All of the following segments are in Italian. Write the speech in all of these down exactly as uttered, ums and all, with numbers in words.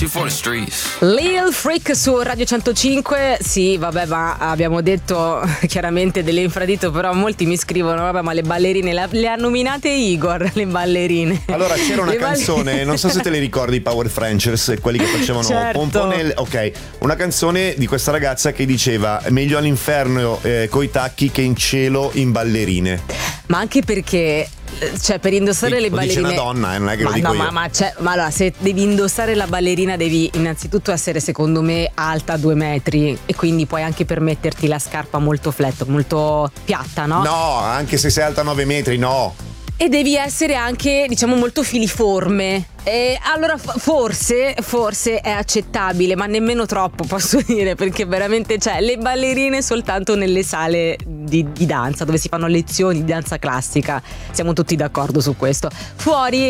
She for the streets. Lil Freak su Radio centocinque. Sì, vabbè, ma abbiamo detto chiaramente dell'infradito, però molti mi scrivono, vabbè, ma le ballerine le, le ha nominate Igor, le ballerine. Allora c'era una Le canzone, balle- non so se te le ricordi, Power Frenchers, quelli che facevano Certo. pomponelle. Ok, una canzone di questa ragazza che diceva meglio all'inferno eh, coi tacchi che in cielo in ballerine. Ma anche perché, cioè, per indossare Sì, le lo dice ballerine, una donna, eh, non è che lo ma dico no, io. ma, ma, c'è- ma allora, se devi indossare la ballerina devi innanzitutto essere, secondo me, alta due metri, e quindi puoi anche permetterti la scarpa molto flat, molto piatta, no? No, anche se sei alta nove metri, no. E devi essere anche, diciamo, molto filiforme. E allora f- forse, forse è accettabile, ma nemmeno troppo, posso dire, perché veramente, cioè, le ballerine soltanto nelle sale di, di danza, dove si fanno lezioni di danza classica. Siamo tutti d'accordo su questo. Fuori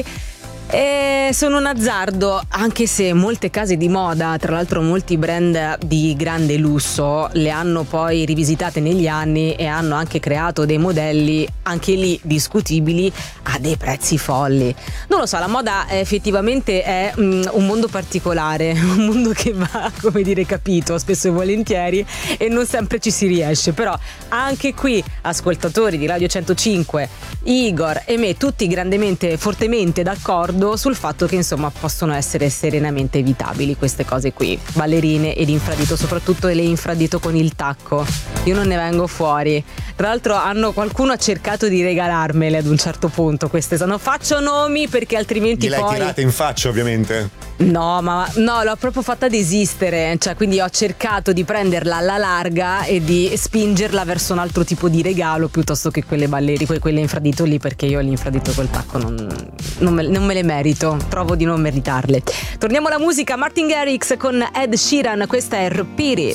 eh, sono un azzardo, anche se molte case di moda, tra l'altro molti brand di grande lusso, le hanno poi rivisitate negli anni e hanno anche creato dei modelli, anche lì discutibili, a dei prezzi folli. Non lo so, la moda effettivamente è mm, un mondo particolare, un mondo che va, come dire, capito spesso e volentieri, e non sempre ci si riesce. Però anche qui, ascoltatori di Radio centocinque, Igor e me, tutti grandemente, fortemente d'accordo sul fatto che insomma possono essere serenamente evitabili queste cose qui, ballerine ed infradito, soprattutto le infradito con il tacco. Io non ne vengo fuori. Tra l'altro hanno, qualcuno ha cercato di regalarmele ad un certo punto queste, non faccio nomi perché altrimenti Gliel'hai poi tirate in faccia, ovviamente. no, ma no, l'ho proprio fatta desistere, cioè, quindi ho cercato di prenderla alla larga e di spingerla verso un altro tipo di regalo piuttosto che quelle balleri, que- quelle infradito lì, perché io l'infradito col tacco non, non, me, non me le merito, trovo di non meritarle. Torniamo alla musica, Martin Garrix con Ed Sheeran, questa è Repeat It.